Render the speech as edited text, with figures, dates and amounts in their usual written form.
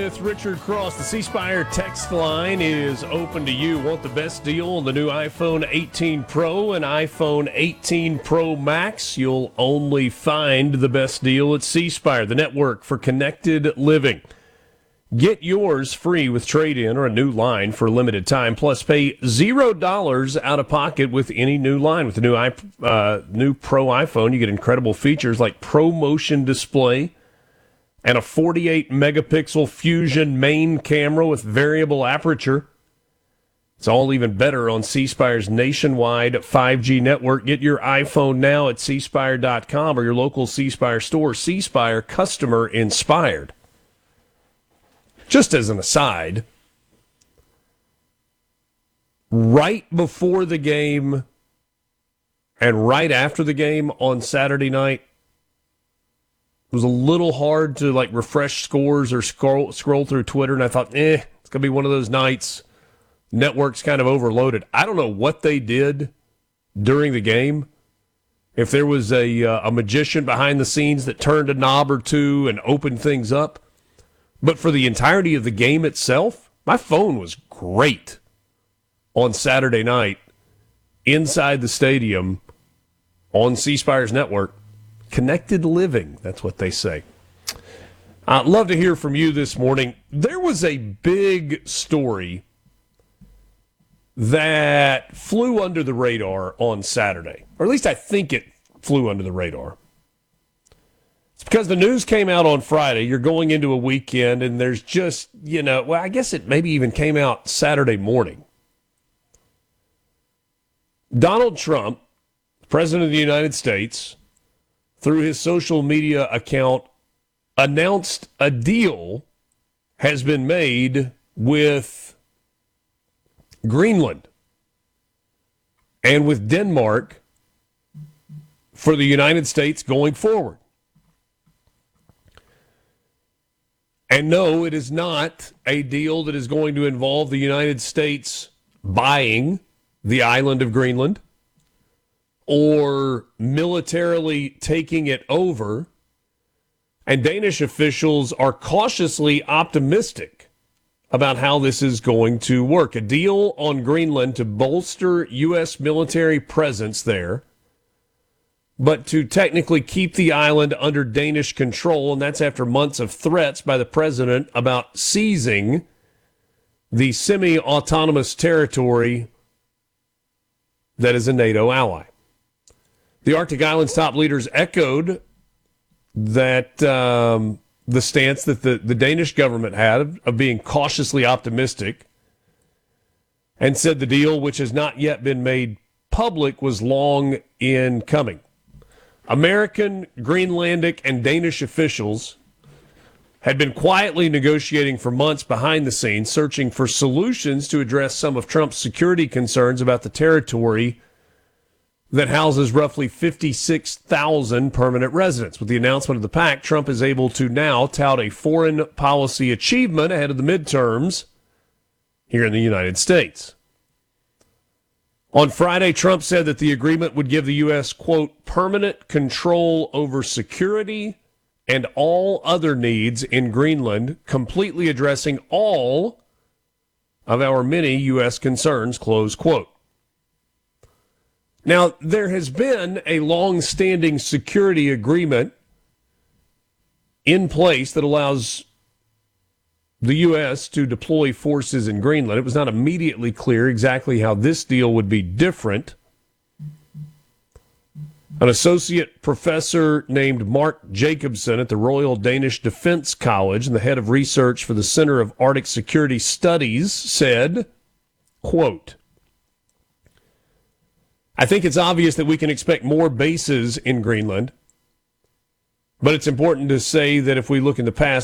with Richard Cross. The C Spire text line is open to you. Want the best deal on the new iPhone 18 Pro and iPhone 18 Pro Max? You'll only find the best deal at C Spire, the network for connected living. Get yours free with trade-in or a new line for a limited time. Plus, pay $0 out of pocket with any new line. With the new Pro iPhone, you get incredible features like ProMotion display and a 48-megapixel Fusion main camera with variable aperture. It's all even better on C Spire's nationwide 5G network. Get your iPhone now at cspire.com or your local C Spire store. C Spire, customer inspired. Just as an aside, right before the game and right after the game on Saturday night, it was a little hard to refresh scores or scroll through Twitter, and I thought, it's going to be one of those nights. Network's kind of overloaded. I don't know what they did during the game. If there was a magician behind the scenes that turned a knob or two and opened things up. But for the entirety of the game itself, my phone was great on Saturday night inside the stadium on C Spire's network. Connected living, that's what they say. I'd love to hear from you this morning. There was a big story that flew under the radar on Saturday, or at least I think it flew under the radar. It's because the news came out on Friday. You're going into a weekend, and there's just, I guess it maybe even came out Saturday morning. Donald Trump, President of the United States, through his social media account, announced a deal has been made with Greenland and with Denmark for the United States going forward. And no, it is not a deal that is going to involve the United States buying the island of Greenland or militarily taking it over. And Danish officials are cautiously optimistic about how this is going to work. A deal on Greenland to bolster U.S. military presence there, but to technically keep the island under Danish control, and that's after months of threats by the president about seizing the semi-autonomous territory that is a NATO ally. The Arctic Islands top leaders echoed that the stance that the Danish government had of being cautiously optimistic, and said the deal, which has not yet been made public, was long in coming. American, Greenlandic, and Danish officials had been quietly negotiating for months behind the scenes, searching for solutions to address some of Trump's security concerns about the territory that houses roughly 56,000 permanent residents. With the announcement of the pact, Trump is able to now tout a foreign policy achievement ahead of the midterms here in the United States. On Friday, Trump said that the agreement would give the U.S., quote, permanent control over security and all other needs in Greenland, completely addressing all of our many U.S. concerns, close quote. Now, there has been a long-standing security agreement in place that allows the U.S. to deploy forces in Greenland. It was not immediately clear exactly how this deal would be different. An associate professor named Mark Jacobson at the Royal Danish Defence College and the head of research for the Center of Arctic Security Studies said, quote, I think it's obvious that we can expect more bases in Greenland, but it's important to say that if we look in the past,